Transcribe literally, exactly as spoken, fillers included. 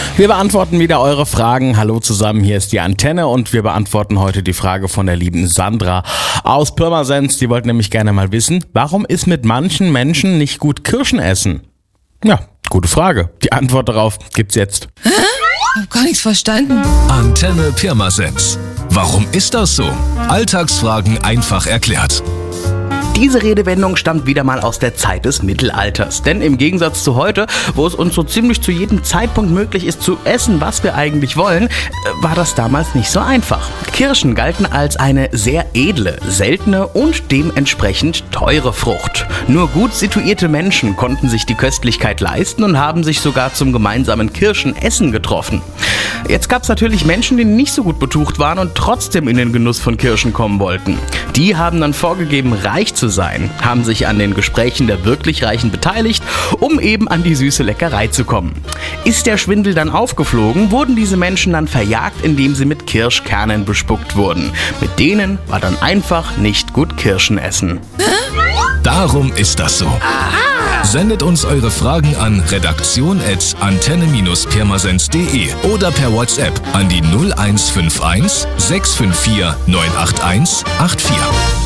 Wir beantworten wieder eure Fragen. Hallo zusammen, hier ist die Antenne und wir beantworten heute die Frage von der lieben Sandra aus Pirmasens. Die wollte nämlich gerne mal wissen, warum ist mit manchen Menschen nicht gut Kirschen essen? Ja, gute Frage. Die Antwort darauf gibt's jetzt. Hä? Ich hab gar nichts verstanden. Antenne Pirmasens. Warum ist das so? Alltagsfragen einfach erklärt. Diese Redewendung stammt wieder mal aus der Zeit des Mittelalters. Denn im Gegensatz zu heute, wo es uns so ziemlich zu jedem Zeitpunkt möglich ist zu essen, was wir eigentlich wollen, war das damals nicht so einfach. Kirschen galten als eine sehr edle, seltene und dementsprechend teure Frucht. Nur gut situierte Menschen konnten sich die Köstlichkeit leisten und haben sich sogar zum gemeinsamen Kirschenessen getroffen. Jetzt gab es natürlich Menschen, die nicht so gut betucht waren und trotzdem in den Genuss von Kirschen kommen wollten. Die haben dann vorgegeben, reich zu sein, haben sich an den Gesprächen der wirklich Reichen beteiligt, um eben an die süße Leckerei zu kommen. Ist der Schwindel dann aufgeflogen, wurden diese Menschen dann verjagt, indem sie mit Kirschkernen bespuckt wurden. Mit denen war dann einfach nicht gut Kirschen essen. Darum ist das so. Sendet uns eure Fragen an redaktion at antenne pirmasens punkt de oder per WhatsApp an die null eins fünf eins sechs fünf vier neun acht eins acht vier.